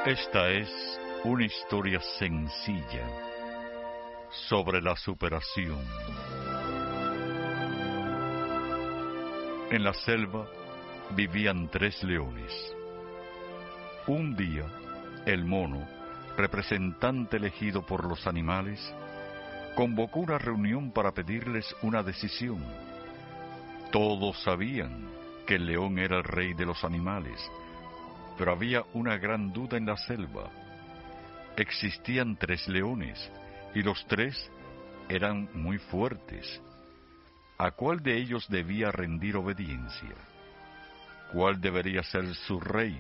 Esta es una historia sencilla sobre la superación. En la selva vivían 3 leones. Un día, el mono, representante elegido por los animales, convocó una reunión para pedirles una decisión. Todos sabían que el león era el rey de los animales, pero había una gran duda en la selva. Existían 3 leones, y los 3 eran muy fuertes. ¿A cuál de ellos debía rendir obediencia? ¿Cuál debería ser su rey?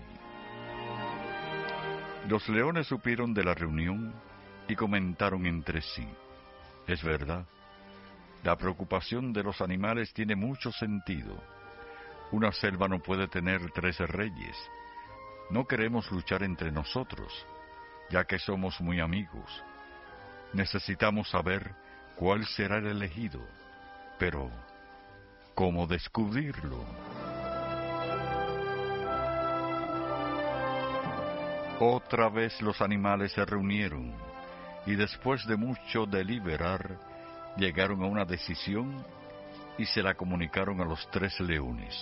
Los leones supieron de la reunión y comentaron entre sí: es verdad, la preocupación de los animales tiene mucho sentido. Una selva no puede tener 3 reyes. No queremos luchar entre nosotros, ya que somos muy amigos. Necesitamos saber cuál será el elegido, pero ¿cómo descubrirlo? Otra vez los animales se reunieron y después de mucho deliberar, llegaron a una decisión y se la comunicaron a los 3 leones.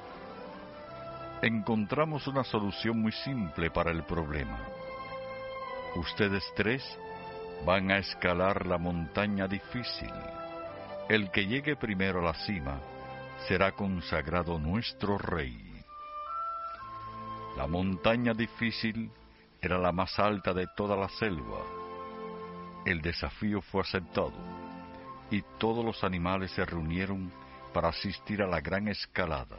Encontramos una solución muy simple para el problema. Ustedes 3 van a escalar la montaña difícil. El que llegue primero a la cima será consagrado nuestro rey. La montaña difícil era la más alta de toda la selva. El desafío fue aceptado y todos los animales se reunieron para asistir a la gran escalada.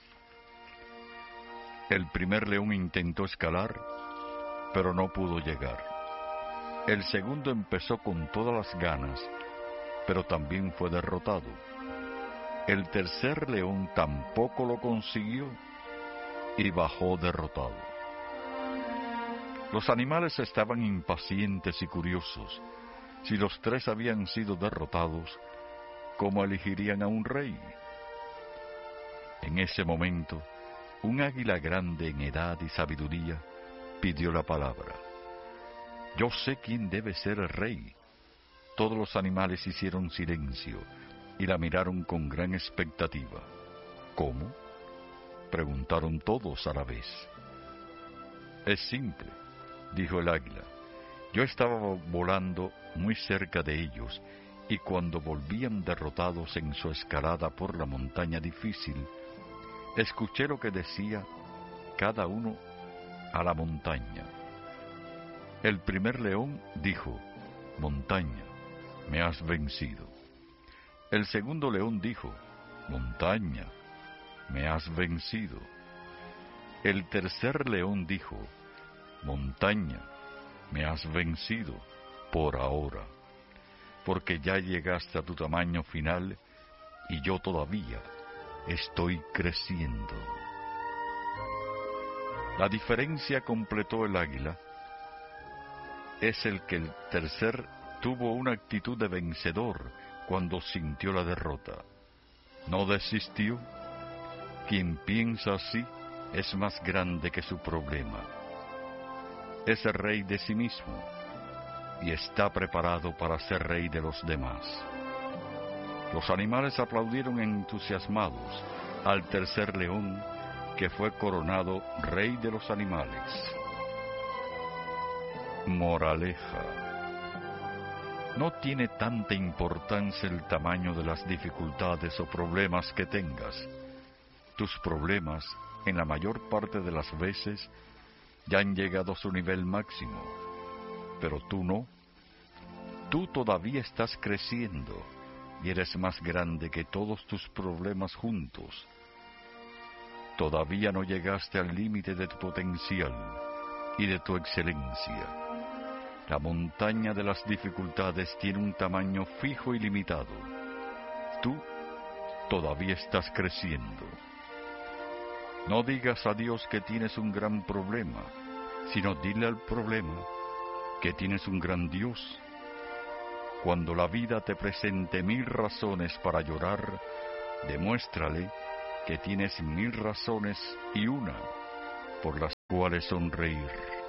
El primer león intentó escalar, pero no pudo llegar. El segundo empezó con todas las ganas, pero también fue derrotado. El tercer león tampoco lo consiguió y bajó derrotado. Los animales estaban impacientes y curiosos. Si los 3 habían sido derrotados, ¿cómo elegirían a un rey? En ese momento, un águila grande en edad y sabiduría pidió la palabra. Yo sé quién debe ser el rey. Todos los animales hicieron silencio y la miraron con gran expectativa. ¿Cómo?, preguntaron todos a la vez. Es simple, dijo el águila. Yo estaba volando muy cerca de ellos y cuando volvían derrotados en su escalada por la montaña difícil, escuché lo que decía cada uno a la montaña. El primer león dijo: montaña, me has vencido. El segundo león dijo: montaña, me has vencido. El tercer león dijo: montaña, me has vencido por ahora, porque ya llegaste a tu tamaño final y yo todavía estoy creciendo. La diferencia, completó el águila, es el que el tercer tuvo una actitud de vencedor cuando sintió la derrota. No desistió. Quien piensa así es más grande que su problema. Es el rey de sí mismo y está preparado para ser rey de los demás. Los animales aplaudieron entusiasmados al tercer león, que fue coronado rey de los animales. Moraleja: no tiene tanta importancia el tamaño de las dificultades o problemas que tengas. Tus problemas, en la mayor parte de las veces, ya han llegado a su nivel máximo, pero tú no. Tú todavía estás creciendo y eres más grande que todos tus problemas juntos. Todavía no llegaste al límite de tu potencial y de tu excelencia. La montaña de las dificultades tiene un tamaño fijo y limitado. Tú todavía estás creciendo. No digas a Dios que tienes un gran problema, sino dile al problema que tienes un gran Dios. Cuando la vida te presente 1000 razones para llorar, demuéstrale que tienes 1000 razones y una por las cuales sonreír.